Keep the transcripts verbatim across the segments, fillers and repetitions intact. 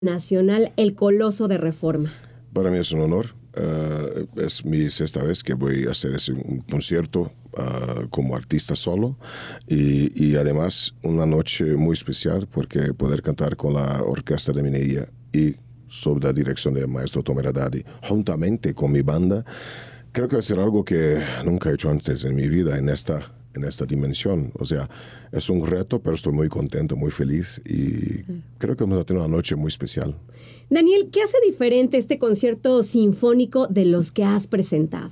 Nacional El Coloso de Reforma. Para mí es un honor. Uh, es mi sexta vez que voy a hacer ese, un concierto uh, como artista solo y, y además una noche muy especial porque poder cantar con la Orquesta de Minería y sob la dirección del maestro Tomer Haddadi, juntamente con mi banda, creo que va a ser algo que nunca he hecho antes en mi vida en esta en esta dimensión. O sea, es un reto, pero estoy muy contento, muy feliz y creo que vamos a tener una noche muy especial. Daniel, ¿qué hace diferente este concierto sinfónico de los que has presentado?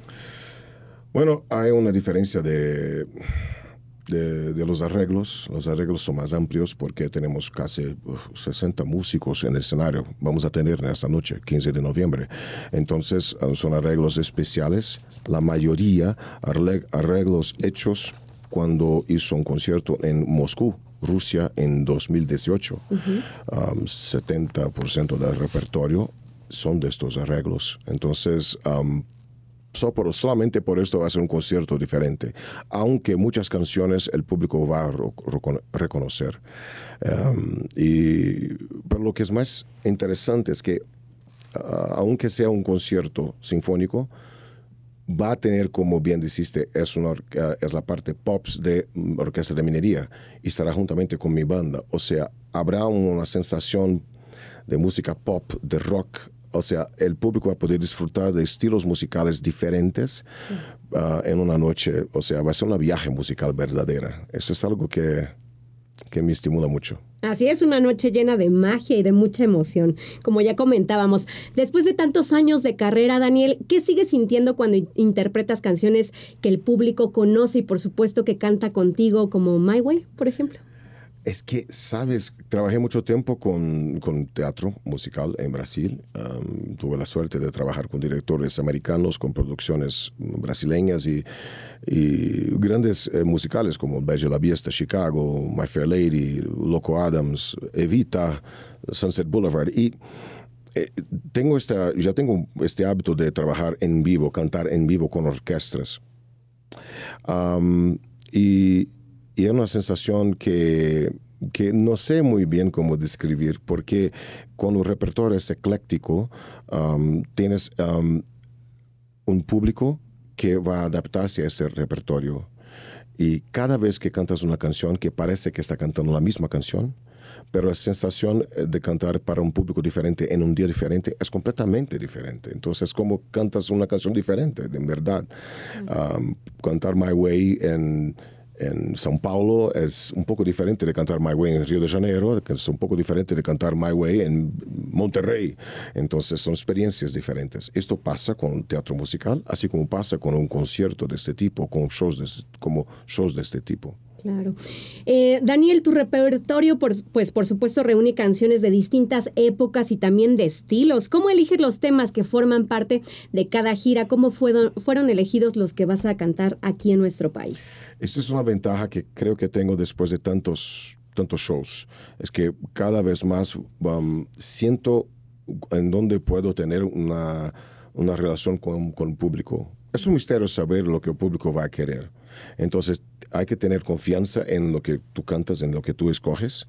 Bueno, hay una diferencia de, de, de los arreglos. Los arreglos son más amplios porque tenemos casi uh, sesenta músicos en el escenario. Vamos a tener en esta noche, quince de noviembre. Entonces, uh, son arreglos especiales. La mayoría arreglos hechos cuando hizo un concierto en Moscú, Rusia, en dos mil dieciocho. Uh-huh. Um, setenta por ciento del repertorio son de estos arreglos. Entonces, um, So, por, solamente por esto va a ser un concierto diferente, aunque muchas canciones el público va a reconocer. Um, y, pero lo que es más interesante es que, uh, aunque sea un concierto sinfónico, va a tener, como bien dijiste, es, una, uh, es la parte pop de Orquesta de Minería y estará juntamente con mi banda. O sea, habrá una sensación de música pop, de rock. O sea, el público va a poder disfrutar de estilos musicales diferentes uh, en una noche. O sea, va a ser una viaje musical verdadera. Eso es algo que, que me estimula mucho. Así es, una noche llena de magia y de mucha emoción, como ya comentábamos. Después de tantos años de carrera, Daniel, ¿qué sigues sintiendo cuando interpretas canciones que el público conoce y por supuesto que canta contigo, como My Way, por ejemplo? Es que, sabes, trabajé mucho tiempo con, con teatro musical en Brasil. Um, tuve la suerte de trabajar con directores americanos, con producciones brasileñas y, y grandes eh, musicales como Bella la Fiesta, Chicago, My Fair Lady, Loco Adams, Evita, Sunset Boulevard. Y eh, tengo esta, ya tengo este hábito de trabajar en vivo, cantar en vivo con orquestas. Um, y... Y es una sensación que, que no sé muy bien cómo describir, porque cuando el repertorio es ecléctico, um, tienes um, un público que va a adaptarse a ese repertorio. Y cada vez que cantas una canción que parece que está cantando la misma canción, pero la sensación de cantar para un público diferente en un día diferente es completamente diferente. Entonces, como cantas una canción diferente, de verdad. Um, cantar My Way en... En São Paulo es un poco diferente de cantar My Way en Río de Janeiro, es un poco diferente de cantar My Way en Monterrey. Entonces son experiencias diferentes. Esto pasa con teatro musical, así como pasa con un concierto de este tipo, con shows de, como shows de este tipo. Claro. Eh, Daniel, tu repertorio, por, pues por supuesto, reúne canciones de distintas épocas y también de estilos. ¿Cómo eliges los temas que forman parte de cada gira? ¿Cómo fueron, fueron elegidos los que vas a cantar aquí en nuestro país? Esta es una ventaja que creo que tengo después de tantos, tantos shows. Es que cada vez más um, siento en dónde puedo tener una, una relación con, con el público. Es un misterio saber lo que el público va a querer. Entonces, hay que tener confianza en lo que tú cantas, en lo que tú escoges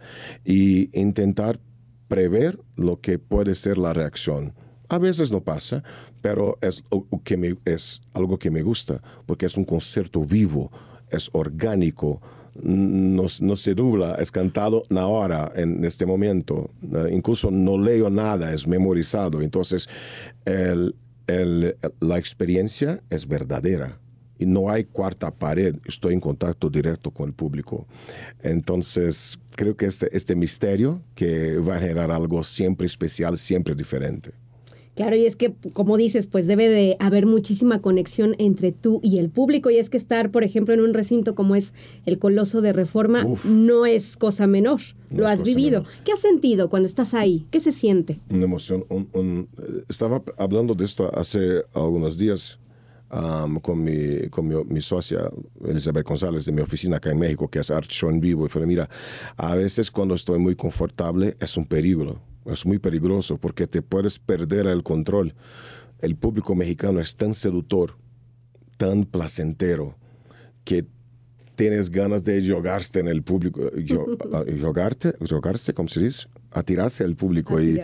y intentar prever lo que puede ser la reacción. A veces no pasa, pero es, que me, es algo que me gusta porque es un concierto vivo, es orgánico, no, no se dubla, es cantado ahora, en este momento. Uh, incluso no leo nada, es memorizado. Entonces, el, el, la experiencia es verdadera. Y no hay cuarta pared, estoy en contacto directo con el público. Entonces, creo que este, este misterio que va a generar algo siempre especial, siempre diferente. Claro, y es que, como dices, pues debe de haber muchísima conexión entre tú y el público, y es que estar, por ejemplo, en un recinto como es el Coloso de Reforma, Uf, no es cosa menor, no lo has vivido. Menor. ¿Qué has sentido cuando estás ahí? ¿Qué se siente? Una emoción. Un, un, estaba hablando de esto hace algunos días. Um, con, mi, con mi, mi socia Elizabeth González de mi oficina acá en México, que es Art Show en vivo, y fue, mira, a veces cuando estoy muy confortable es un peligro, es muy peligroso porque te puedes perder el control. El público mexicano es tan seductor, tan placentero, que tienes ganas de jogarte en el público, yo, jogarte, jogarse, ¿cómo se dice? A tirarse al público. Y